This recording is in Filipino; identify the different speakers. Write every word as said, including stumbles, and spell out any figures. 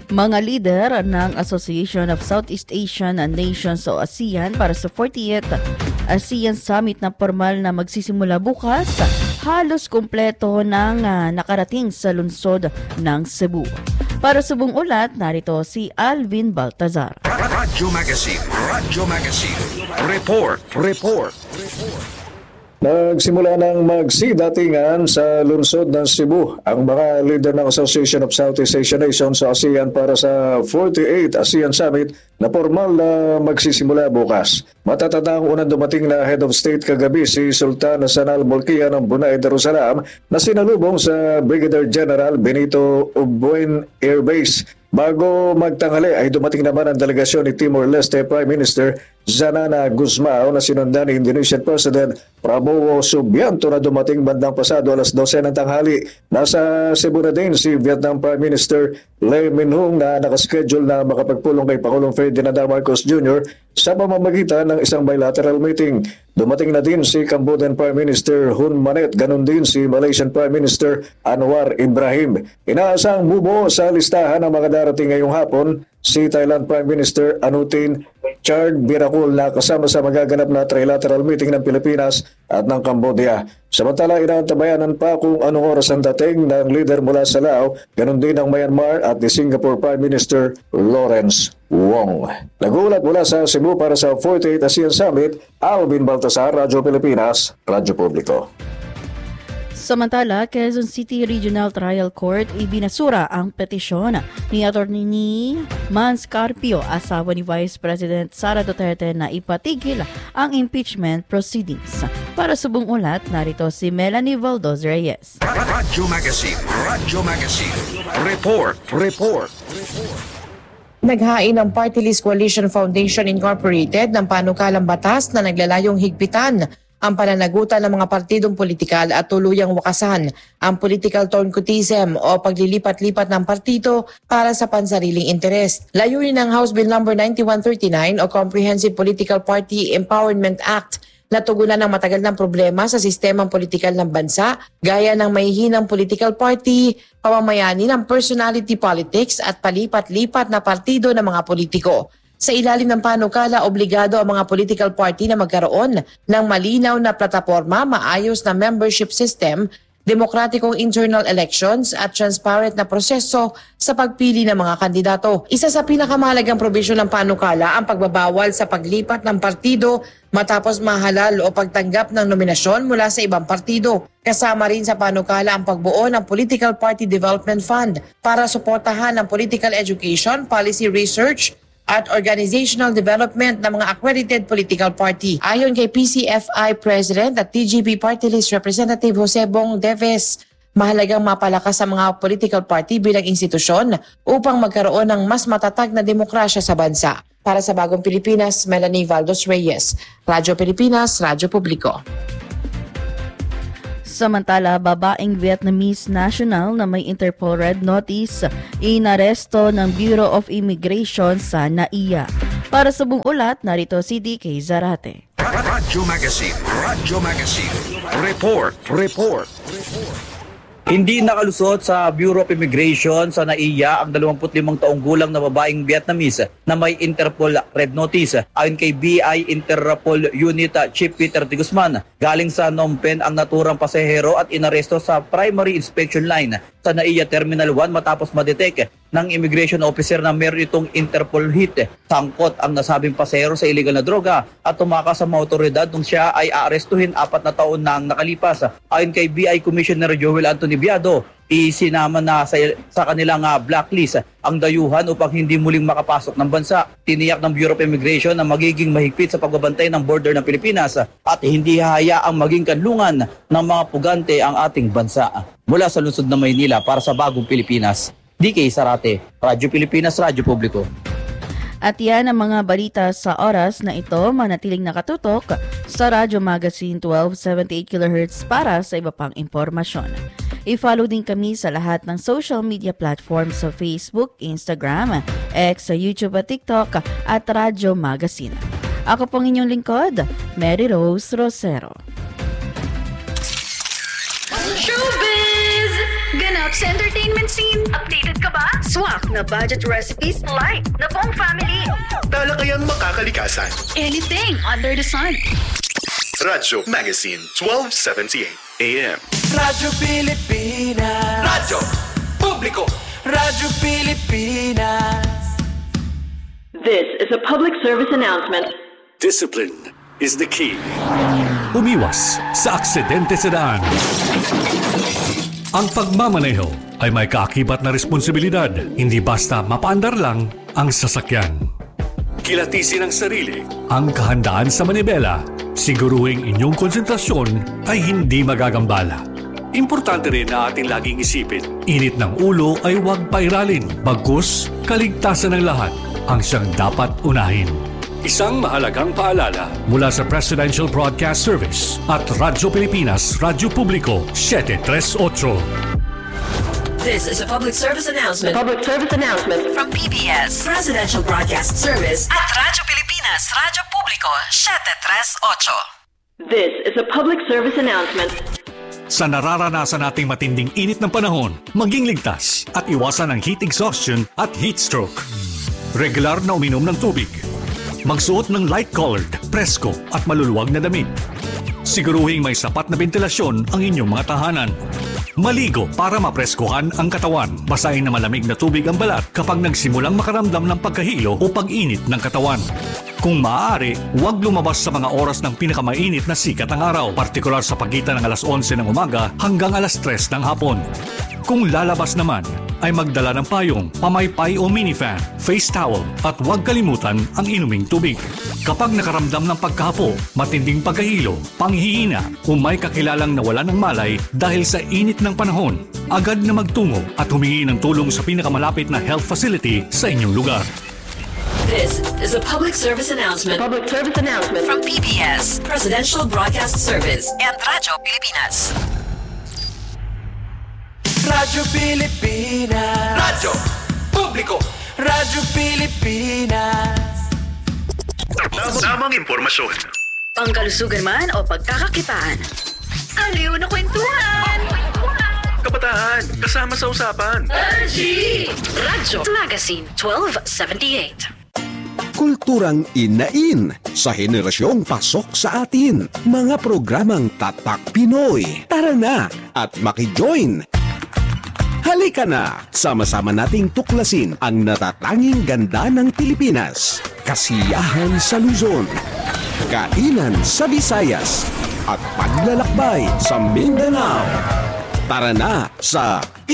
Speaker 1: Mga lider ng Association of Southeast Asian Nations o ASEAN para sa forty-eighth ASEAN Summit na formal na magsisimula bukas, halos kumpleto ng uh, nakarating sa lungsod ng Cebu. Para sa buong ulat, narito si Alvin Baltazar.
Speaker 2: Radyo Magazine, Radyo Magazine, Report, Report, Report.
Speaker 3: Nagsimula ng magsidatingan sa lungsod ng Cebu ang mga leader ng Association of Southeast Asian Nations sa ASEAN para sa forty-eighth ASEAN Summit na formal na magsisimula bukas. Matatanda ang unang dumating na head of state kagabi si Sultan Sanal Bolkiah ng Brunei Darussalam na sinalubong sa Brigadier General Benito Ubuén Air Base. Bago magtanghali ay dumating naman ang delegasyon ni Timor-Leste Prime Minister Zanana Gusmao na sinundan ni Indonesian President Prabowo Subianto na dumating bandang pasado alas dose ng tanghali. Nasa Cebu na din si Vietnam Prime Minister Lee Min-hung na nakaschedule na makapagpulong kay Pangulong Ferdinand Marcos Junior sa pamamagitan ng isang bilateral meeting. Dumating na din si Cambodian Prime Minister Hun Manet, ganun din si Malaysian Prime Minister Anwar Ibrahim. Inaasang bubuo sa listahan ng mga darating ngayong hapon si Thailand Prime Minister Anutin Charnvirakul na kasama sa magaganap na trilateral meeting ng Pilipinas at ng Cambodia. Samantala, inaantabayanan pa kung anong oras ang dating ng leader mula sa Lao, ganun din ng Myanmar at ni Singapore Prime Minister Lawrence Wong. Nagulat mula sa Cebu para sa forty-eighth ASEAN Summit, Alvin Baltasar, Radyo Pilipinas, Radyo Publiko.
Speaker 1: Samantala, Quezon City Regional Trial Court ibinasura ang petisyon ni Attorney Mans Carpio, asawa ni Vice President Sara Duterte na ipatigil ang impeachment proceedings. Para sa buong ulat, narito si Melanie Valdos Reyes.
Speaker 2: Radyo Magazine, Radyo Magazine, Report, Report, Report.
Speaker 4: Naghain ang Party List Coalition Foundation Incorporated ng panukalang batas na naglalayong higpitan ang pananagutan ng mga partidong politikal at tuluyang wakasan ang political turnkootism o paglilipat-lipat ng partido para sa pansariling interes. Layunin ng House Bill number ninety-one thirty-nine o Comprehensive Political Party Empowerment Act na tugunan ng matagal ng problema sa sistemang politikal ng bansa gaya ng mahihinang political party, pamamayani ng personality politics at palipat-lipat na partido ng mga politiko. Sa ilalim ng panukala, obligado ang mga political party na magkaroon ng malinaw na plataporma, maayos na membership system, demokratikong internal elections at transparent na proseso sa pagpili ng mga kandidato. Isa sa pinakamahalagang probisyon ng panukala ang pagbabawal sa paglipat ng partido matapos mahalal o pagtanggap ng nominasyon mula sa ibang partido. Kasama rin sa panukala ang pagbuo ng Political Party Development Fund para suportahan ang political education, policy research, at organizational development ng mga accredited political party. Ayon kay P C F I President at T G P Party List Representative Jose Bong Deves, mahalagang mapalakas ang mga political party bilang institusyon upang magkaroon ng mas matatag na demokrasya sa bansa. Para sa Bagong Pilipinas, Melanie Valdos Reyes, Radyo Pilipinas, Radyo Publiko.
Speaker 1: Samantala, babaeng Vietnamese national na may Interpol Red Notice inaresto ng Bureau of Immigration sa N A I A. Para sa buong ulat, narito si D K Zarate.
Speaker 2: Radyo Magazine, Radyo Magazine, Report, Report, Report.
Speaker 5: Hindi nakalusot sa Bureau of Immigration sa N A I A ang dalawampu't limang taong gulang na babaeng Vietnamese na may Interpol Red Notice. Ayon kay B I Interpol Unit Chief Peter de Guzman, galing sa Phnom Penh ang naturang pasahero at inaresto sa primary inspection line sa N A I A Terminal one matapos madetect ng immigration officer na meron itong Interpol hit. Sangkot ang nasabing pasahero sa illegal na droga at tumakas sa mga otoridad nung siya ay aarestuhin apat na taon na ang nakalipas. Ayon kay B I Commissioner Joel Anthony Biado, isinama na sa, sa kanilang uh, blacklist ang dayuhan upang hindi muling makapasok ng bansa. Tiniyak ng Bureau of Immigration na magiging mahigpit sa pagbabantay ng border ng Pilipinas at hindi hahayaang maging kanlungan ng mga pugante ang ating bansa. Mula sa lungsod ng Maynila para sa Bagong Pilipinas, D K Zarate, Radyo Pilipinas, Radyo Publiko.
Speaker 1: At yan ang mga balita sa oras na ito. Manatiling nakatutok sa Radyo Magazine twelve seventy-eight kilohertz para sa iba pang impormasyon. I-follow din kami sa lahat ng social media platforms sa Facebook, Instagram, X, YouTube at TikTok at Radyo Magazine. Ako pong inyong lingkod, Mary Rose Rosero.
Speaker 6: Showbiz! Ganap sa entertainment scene. Updated ka ba? Swak na budget recipes, light na buong family.
Speaker 7: Talakayang makakalikasan.
Speaker 6: Anything under the sun.
Speaker 7: Radyo Magazine, twelve seventy-eight A M.
Speaker 8: Radyo Pilipinas.
Speaker 7: Radyo Publiko.
Speaker 8: Radyo Pilipinas.
Speaker 9: This is a public service announcement.
Speaker 10: Discipline is the key. Umiwas sa aksidente sa daan. Ang pagmamaneho ay may kaakibat na responsibilidad. Hindi basta mapaandar lang ang sasakyan. Kilatisin ang sarili, ang kahandaan sa manibela. Siguruhing inyong konsentrasyon ay hindi magagambala. Importante rin na ating laging isipin, init ng ulo ay huwag pairalin. Bagkus, kaligtasan ng lahat ang siyang dapat unahin. Isang mahalagang paalala mula sa Presidential Broadcast Service at Radyo Pilipinas, Radyo Publiko, seven thirty-eight.
Speaker 11: This is a public service announcement.
Speaker 9: Public service announcement
Speaker 11: From P B S, Presidential Broadcast Service at Radyo Pilipinas, Radyo Publiko, seven thirty-eight.
Speaker 9: This is a public service announcement.
Speaker 10: Sa nararanasan nating matinding init ng panahon, maging ligtas at iwasan ang heat exhaustion at heat stroke. Regular na uminom ng tubig. Magsuot ng light-colored, presko at maluluwag na damit. Siguruhing may sapat na ventilasyon ang inyong mga tahanan. Maligo para mapreskuhan ang katawan. Basahin na malamig na tubig ang balat kapag nagsimulang makaramdam ng pagkahilo o pag-init ng katawan. Kung maaari, huwag lumabas sa mga oras ng pinakamainit na sikat ng araw, partikular sa pagitan ng alas onse ng umaga hanggang alas tres ng hapon. Kung lalabas naman, ay magdala ng payong, pamaypay o minifan, face towel at huwag kalimutan ang inuming tubig. Kapag nakaramdam ng pagkahapo, matinding pagkahilo, panghihina o may kakilalang nawala ng malay dahil sa init ng panahon, agad na magtungo at humingi ng tulong sa pinakamalapit na health facility sa inyong lugar.
Speaker 11: This is a public service announcement.
Speaker 9: Public service announcement
Speaker 11: From P B S, Presidential Broadcast Service and Radyo Pilipinas.
Speaker 8: Radyo Pilipinas.
Speaker 7: Radyo Publiko.
Speaker 8: Radyo Pilipinas.
Speaker 7: Tamang impormasyon.
Speaker 6: Pangkalusugan man o pagkakakitaan. Aliw na kwentuhan!
Speaker 7: Kabataan, kasama sa usapan.
Speaker 6: R G! Radyo Magazine, twelve seventy-eight.
Speaker 12: Kulturang inain sa henerasyong pasok sa atin. Mga programang Tatak Pinoy. Tara na at makijoin. Halika na, sama-sama nating tuklasin ang natatanging ganda ng Pilipinas. Kasiyahan sa Luzon, kainan sa Visayas, at paglalakbay sa Mindanao. Tara na sa